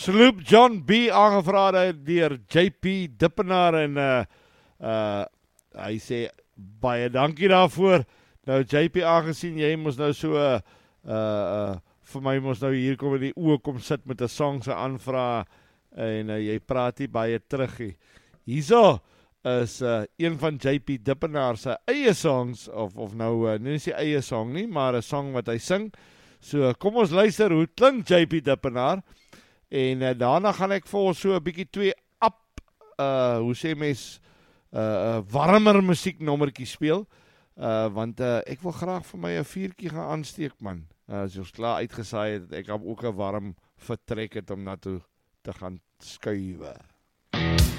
Sloop John B aangevra deur JP Dippenaar en hy sê baie dankie daarvoor. Nou JP, aangesien jy mos nou so vir my mos nou hier kom in die oë kom sit met 'n song se aanvra en jy praat nie baie terug nie. Hierso is een van JP Dippenaar se eie songs of nou nie sy eie song nie, maar 'n song wat hy sing. So kom ons luister hoe klink JP Dippenaar en daarna gaan ek vir ons so 'n bietjie twee hoe sê mens warmer musieknommertjie speel. Want ek wil graag vir my 'n vuurtjie gaan aansteek, man. As ons klaar uitgesaai het, ek het ook 'n warm vertrek het om na toe te gaan skuiwe.